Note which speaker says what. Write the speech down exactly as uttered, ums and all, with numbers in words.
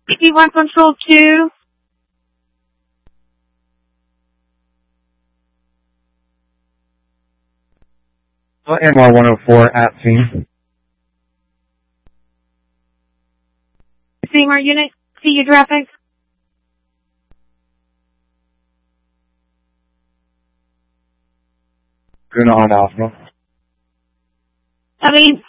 Speaker 1: P one Control two.
Speaker 2: M R one oh four at scene.
Speaker 1: C M R unit, see you traffic.
Speaker 2: Guna on Alpha.
Speaker 1: I mean,